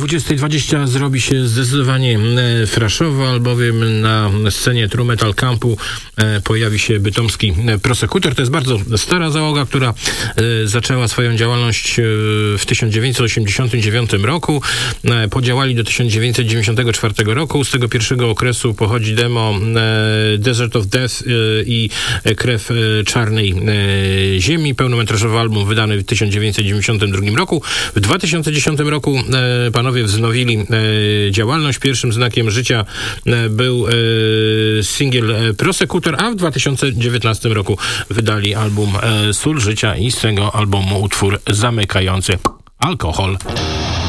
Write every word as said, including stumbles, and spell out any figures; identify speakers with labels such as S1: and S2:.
S1: dwudziesta dwadzieścia zrobi się zdecydowanie fraszowo, albowiem na scenie True Metal Campu pojawi się bytomski Prosekutor. To jest bardzo stara załoga, która zaczęła swoją działalność w tysiąc dziewięćset osiemdziesiątym dziewiątym roku. Podziałali do tysiąc dziewięćset dziewięćdziesiątego czwartego roku. Z tego pierwszego okresu pochodzi demo Desert of Death i Krew Czarnej Ziemi. Pełnometrażowy album wydany w tysiąc dziewięćset dziewięćdziesiątym drugim roku. W dwa tysiące dziesiątym roku e, panowie wznowili e, działalność. Pierwszym znakiem życia e, był e, singiel e, Prosekutor, a w dwa tysiące dziewiętnastym roku wydali album e, Sól Życia i z tego albumu utwór zamykający Alkohol.